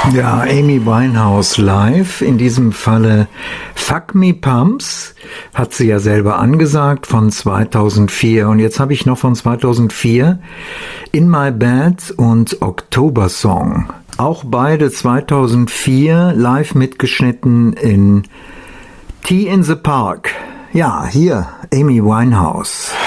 Ja, Amy Winehouse live, in diesem Falle Fuck Me Pumps, hat sie ja selber angesagt, von 2004. Und jetzt habe ich noch von 2004 In My Bed und October Song. Auch beide 2004 live mitgeschnitten in Tea in the Park. Ja, hier Amy Winehouse.